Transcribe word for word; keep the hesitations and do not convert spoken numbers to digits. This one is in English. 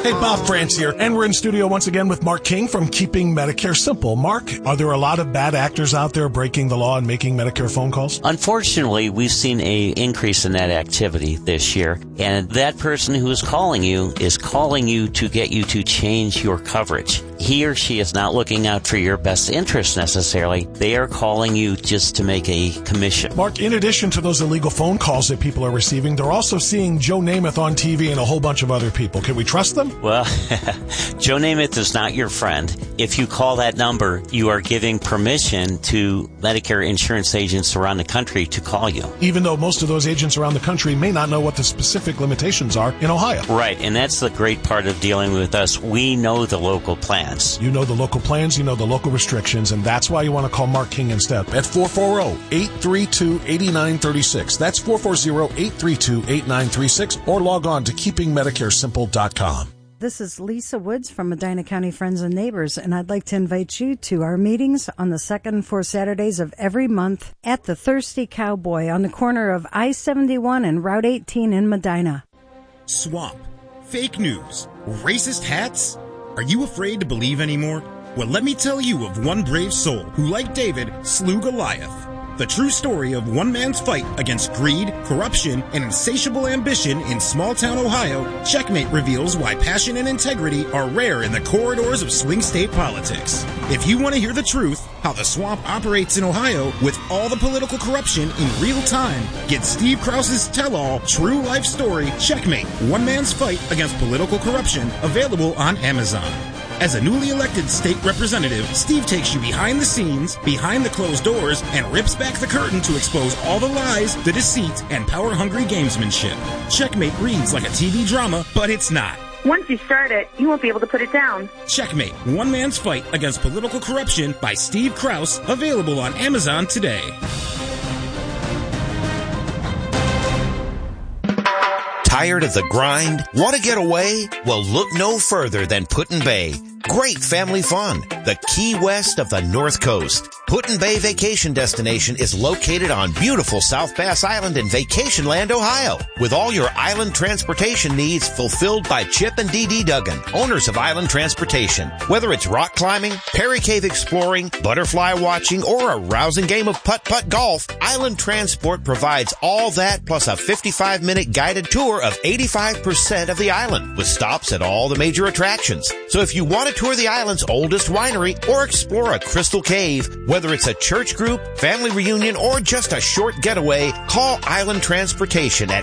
Hey, Bob France here, and we're in studio once again with Mark King from Keeping Medicare Simple. Mark, are there a lot of bad actors out there breaking the law and making Medicare phone calls? Unfortunately, we've seen a increase in that activity this year, and that person who is calling you is calling you to get you to change your coverage. He or she is not looking out for your best interest necessarily. They are calling you just to make a commission. Mark, in addition to those illegal phone calls that people are receiving, they're also seeing Joe Namath on T V and a whole bunch of other people. Can we trust them? Well, Joe Namath is not your friend. If you call that number, you are giving permission to Medicare insurance agents around the country to call you. Even though most of those agents around the country may not know what the specific limitations are in Ohio. Right, and that's the great part of dealing with us. We know the local plans. You know the local plans, you know the local restrictions, and that's why you want to call Mark King instead at four four zero, eight three two, eight nine three six. That's four four zero, eight three two, eight nine three six, or log on to keeping medicare simple dot com. This is Lisa Woods from Medina County Friends and Neighbors, and I'd like to invite you to our meetings on the second and fourth Saturdays of every month at the Thirsty Cowboy on the corner of I seventy-one and Route eighteen in Medina. Swamp. Fake news. Racist hats. Are you afraid to believe anymore? Well, let me tell you of one brave soul who, like David, slew Goliath. The true story of one man's fight against greed, corruption, and insatiable ambition in small-town Ohio, Checkmate reveals why passion and integrity are rare in the corridors of swing state politics. If you want to hear the truth, how the swamp operates in Ohio with all the political corruption in real time, get Steve Krause's tell-all true life story, Checkmate, One Man's Fight Against Political Corruption, available on Amazon. As a newly elected state representative, Steve takes you behind the scenes, behind the closed doors, and rips back the curtain to expose all the lies, the deceit, and power-hungry gamesmanship. Checkmate reads like a T V drama, but it's not. Once you start it, you won't be able to put it down. Checkmate, One Man's Fight Against Political Corruption by Steve Krause, available on Amazon today. Tired of the grind? Want to get away? Well, look no further than Put-in-Bay. Great family fun. The Key West of the North Coast. Put-in-Bay Vacation Destination is located on beautiful South Bass Island in Vacation Land, Ohio. With all your island transportation needs fulfilled by Chip and Dee Dee Duggan, owners of Island Transportation. Whether it's rock climbing, Perry Cave exploring, butterfly watching, or a rousing game of putt-putt golf, Island Transport provides all that plus a fifty-five minute guided tour of eighty-five percent of the island with stops at all the major attractions. So if you want to tour the island's oldest winery or explore a crystal cave, whether it's a church group, family reunion, or just a short getaway, call Island Transportation at